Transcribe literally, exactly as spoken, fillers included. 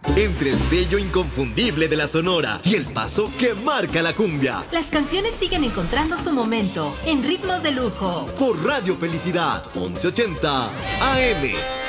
Entre el sello inconfundible de la Sonora y el paso que marca la cumbia. Las canciones siguen encontrando su momento en ritmos de lujo. Por Radio Felicidad, once ochenta A M.